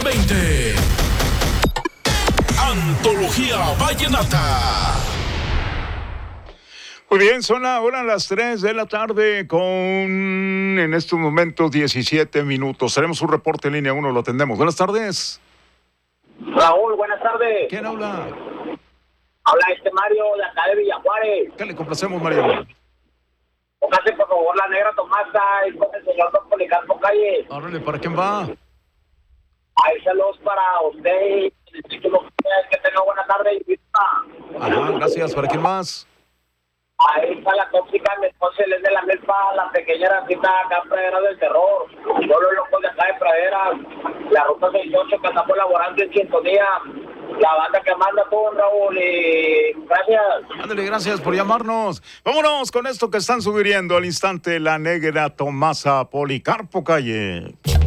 2020. Antología Vallenata. Muy bien, son ahora las 3 de la tarde con, en estos momentos, 17 minutos. Tenemos un reporte en línea 1, lo atendemos. Buenas tardes. Raúl, buenas tardes. ¿Quién habla? Habla Mario de acá de Villajuárez. ¿Qué le complacemos, Mario? Póngase por favor la negra Tomasa y con el señor Don Policarpo Calle. Órale, ¿para quién va? Hay saludos para usted y que tenga buena tarde y vista. Ajá, gracias. ¿Para quién más? Ahí está la tóxica, entonces es de la Melpa, la pequeña racita acá en Pradera del Terror. Todos los locos de acá de Pradera, la ruta 68 que estamos laborando en sintonía. La banda que manda todo, Raúl, y gracias. Ándale, gracias por llamarnos. Vámonos con esto que están sugiriendo al instante la negra Tomasa Policarpo Calle.